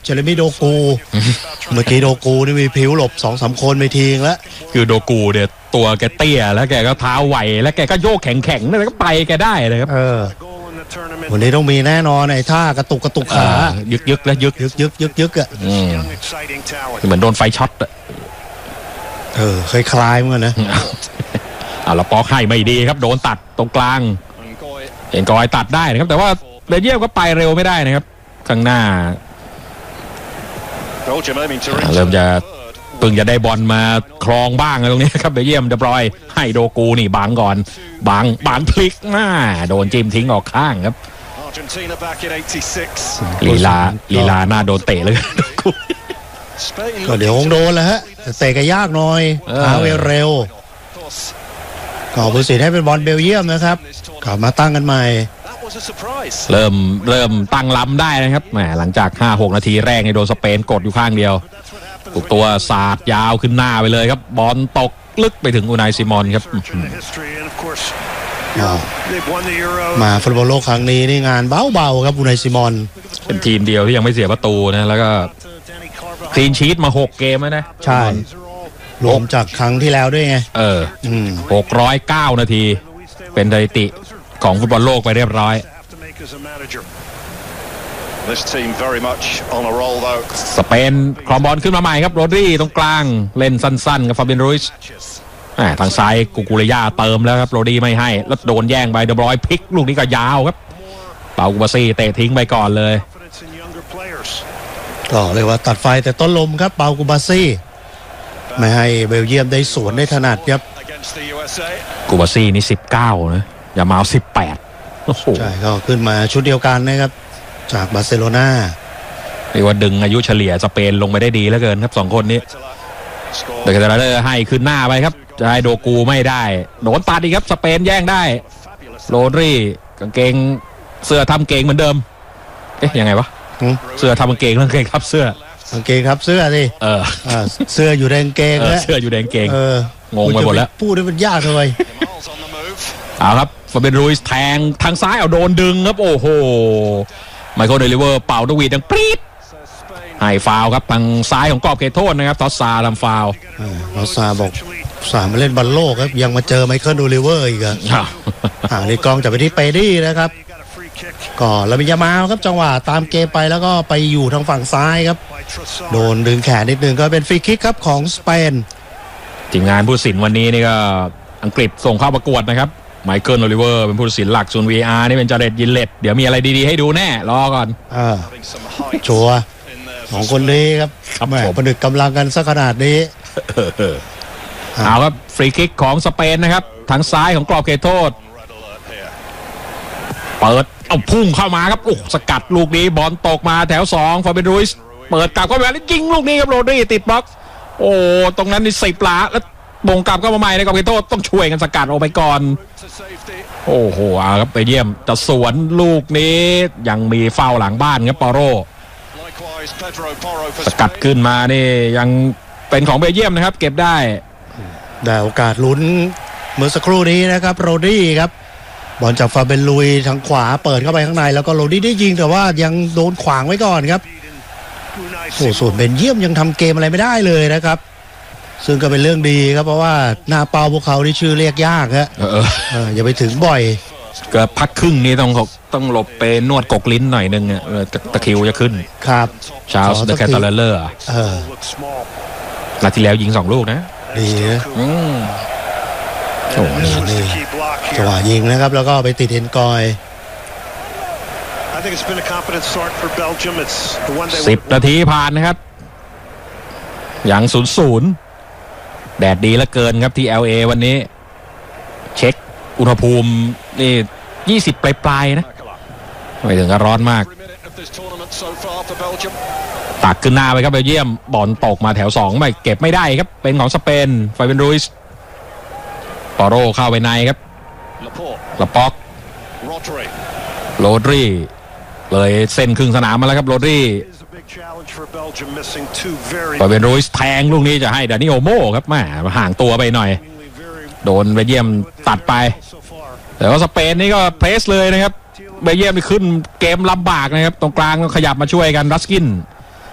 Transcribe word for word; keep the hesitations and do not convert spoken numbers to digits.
เจเรมี่โดกูเมื่อกี้โดกูนี่มีผิวหลบ สองสาม คนไปทีแล้วคือโดกูเนี่ยตัวแกเตี้ยแล้วแกก็เท้าไหวแล้วแกก็โยกแข็งๆแล้วก็ไปแกได้เลยครับเออวันนี้ต้องมีแน่นอนไอ้ท่ากระตุกกระตุกขายึกยึกแล้วยึกยึกยึกยึกยึกอ่ะเหมือนโดนไฟช็อตอ่ะเออเคยคลายเหมือนกันนะอ่าแล้วป๊อกให้ไม่ดีครับโดนตัดตรงกลางเห็นกอยตัดได้นะครับแต่ว่าเบลเยียมก็ไปเร็วไม่ได้นะครับข้างหน้าเริ่มจะเพิ่งจะได้บอลมาครองบ้างตรงนี้ครับเบลเยียมเดบรอยให้โดกูนี่บังก่อนบังบังพลิกหน้าโดนจิ้มทิ้งออกข้างครับลีลาลีลาหน้าโดนเตะเลยก็เดี๋ยวคงโดนแล้วฮะเตะก็ยากหน่อยหาเวเร็วก็ผู้สิทธิ์ให้เป็นบอลเบลเยียมนะครับกลับมาตั้งกันใหม่เริ่มเริ่มตั้งล้ำได้นะครับแหมหลังจาก ห้าหก นาทีแรกในโดนสเปนกดอยู่ข้างเดียวถูกตัวสาดยาวขึ้นหน้าไปเลยครับบอลตกลึกไปถึงอูนายซิมอนครับมาฟุตบอลโลกครั้งนี้นี่งานเบาๆครับอูนายซิมอนเป็นทีมเดียวที่ยังไม่เสียประตูนะแล้วก็คลีนชีทมาหกเกมแล้วนะใช่รวมจากครั้งที่แล้วด้วยไงเออหกร้อยเก้านาทีเป็นสถิติของฟุตบอลโลกไปเรียบร้อยสเปนครองบอลขึ้นมาใหม่ครับโรดรี่ตรงกลางเล่นสั้นๆกับฟาเบียนรูอิสทางซ้ายกูกูเรย่าเติมแล้วครับโรดี้ไม่ให้แล้วโดนแย่งไปเดบรอยพลิกลูกนี้ก็ยาวครับเปากูบาซี่เตะทิ้งไปก่อนเลยก็เรียกว่าตัดไฟแต่ต้นลมครับเปากูบาซี่ไม่ให้เบลเยียมได้สวนได้ถนัดครับกูบาซี่นี่สิบเก้านะอย่ามาเอาสิบแปดใช่ก็ขึ้นมาชุดเดียวกันนะครับจากบาร์เซโลนาเรียกว่าดึงอายุเฉลี่ยสเปนลงไปได้ดีเหลือเกินครับสองคนนี้เดกาเตอร์ให้ขึ้นหน้าไปครับจะให้โดกูไม่ได้โดนตัดอีกครับสเปนแย่งได้โรดรี่กางเกงเสื้อทำเกงเหมือนเดิมเอ๊ะยังไงวะเสื้อทำกางเกงแล้วกางเกงครับเสื้อกางเกงครับเสื้อสิเออเสื้ออยู่ในกางเกงแล้วเสื้ออยู่ในกางเกงงงไปหมดแล้วพูดได้มันยากเลยเอาครับฟาเบียนรูอิสแทงทางซ้ายเอาโดนดึงครับโอ้โหไมเคิลเดลิเวอร์เป่าดวีดังปรี๊ดให้ฟาวครับทางซ้ายของกรอบเขตโทษนะครับทอสซาทำฟาวทอสซาบอกสามมาเล่นบอลโลกครับยังมาเจอไมเคิลเดลิเวอร์อีกอ่ะห่างในกองจะไปที่เปดี้นะครับก่อนแล้วมียามาครับจังหวะตามเกมไปแล้วก็ไปอยู่ทางฝั่งซ้ายครับโดนดึงแขนนิดนึงก็เป็นฟรีคิกครับของสเปนทีมงานผู้ตัดสินวันนี้นี่ก็อังกฤษส่งเข้าประกวดนะครับไมเคิลโอลิเวอร์เป็นผู้ตัดสินหลักส่วน วี อาร์ นี่เป็นจาเรตยินเลตเดี๋ยวมีอะไรดีๆให้ดูแน่รอก่อนเออชัวร์สองคนนี้ครับแหมผนึกกำลังกันซะขนาดนี้เอาครับฟรีคิกของสเปนนะครับทางซ้ายของกรอบเขตโทษเปิดเอาพุ่งเข้ามาครับโอ้สกัดลูกนี้บอลตกมาแถวสองฟาเบียนรูอิสเปิดกลับเข้าไปแล้วยิงลูกนี้ครับโรดรี่ติดบล็อกโอ้ตรงนั้นนี่สิบหลาแล้วบ่งกลับเข้ามาใหม่ในกรอบเขตโทษต้องช่วยกันสกัดออกไปก่อนโอ้โหเอาครับไปเยี่ยมจะสวนลูกนี้ยังมีฟาวล์หลังบ้านครับปอโรสกัดขึ้นมานี่ยังเป็นของเบลเยียมนะครับเก็บได้ได้โอกาสลุ้นเมื่อสักครู่นี้นะครับโรดี้ครับบอลจากฟาเบนลุยทางขวาเปิดเข้าไปข้างในแล้วก็โรดี้ได้ยิงแต่ว่ายังโดนขวางไว้ก่อนครับโอ้ส่วนเบลเยียมยังทำเกมอะไรไม่ได้เลยนะครับซึ่งก็เป็นเรื่องดีครับเพราะว่าหน้าเป้าพวกเขาที่ชื่อเรียกยากฮะเอออย่าไปถึงบ่อยก็พักครึ่งนี้ต้องต้องหลบไปนวดกกลิ้นหน่อยนึงอ่ะตะคิวจะขึ้นครับชาร์ลส์เดอะแคทเทอร์เลอร์เออนัดที่แล้วยิงสองลูกนะดีนะอืมโอ้นี่นี่จังหวะยิงนะครับแล้วก็ไปติดเอ็นกอยสิบนาทีผ่านนะครับอย่างศูนย์ศูนย์แดดดีเหลือเกินครับที่ แอล เอ วันนี้เช็คอุณหภูมินี่ยี่สิบปลายๆนะไม่ถึงกับร้อนมากตักขึ้นหน้าไปครับเบลเยียมบอลตกมาแถวสองไม่เก็บไม่ได้ครับเป็นของสเปนฟาเบียนรูอิสปอโรเข้าไปในครับลาป็อกโรดรี่เลยเส้นครึ่งสนามมาแล้วครับโรดรี่ฟาเบียนรูอิสแทงลูกนี้จะให้ดานิโอโม่ครับแม่ห่างตัวไปหน่อยโดนเบลเยียมตัดไปแต่ว่าสเปนนี่ก็เพรสเลยนะครับเบลเยียมขึ้นเกมลำบากนะครับตรงกลางขยับมาช่วยกันรัสกิน